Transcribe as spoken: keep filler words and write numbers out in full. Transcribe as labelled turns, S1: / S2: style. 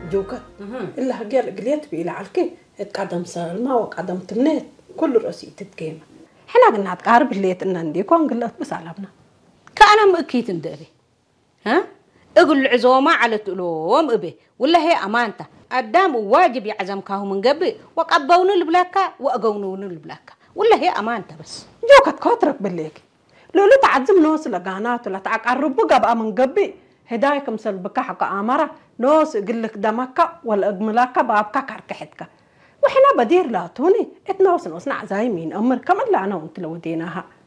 S1: جوكت إلا هجير قليت بإلى عالكي اتقدم سلمى وقدم تمنيت كل رأسي تتكيم حنا قلنا تقارب الليت إن عندي كون قلت بس علبنا
S2: كأنا مأكيد ندري ها أقول العزومة على تلوم أبي ولا هي أمانته قدام واجب يعزم كاهو من قبل وقبون البلاكة وأقونون البلاكة ولا هي أمانته بس
S1: جوكت كاترك بالليك لو لا تعزم نوس لقانات ولا تعقرب بقى من قبل هدايك مسل بكحك أمرة نوس يقلك دمك ولا أجملك بابك كركحتك وحنا بدير لا توني اتنوس نوسنا عزايمين أمر كمان لا أنا وأنت لو ديناها